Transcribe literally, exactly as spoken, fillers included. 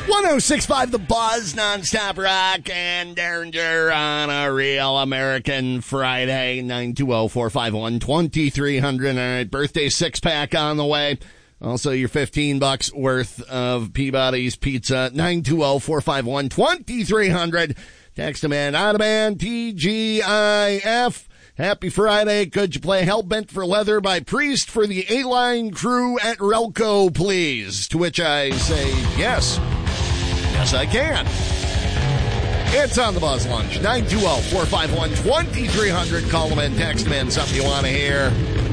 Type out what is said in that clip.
one oh six point five The Buzz, nonstop rock and Derringer on a real American Friday. nine two zero, four five one, two three zero zero. All right, birthday six-pack on the way. Also, your fifteen bucks worth of Peabody's Pizza. nine two zero, four five one, two three zero zero. Text them in. On demand, T G I F. Happy Friday. Could you play Hellbent for Leather by Priest for the A-Line crew at Relco, please? To which I say, yes. Yes, I can. It's on the Buzz Lunch. nine two zero, four five one, two three zero zero. Call them in, text them in, something you want to hear.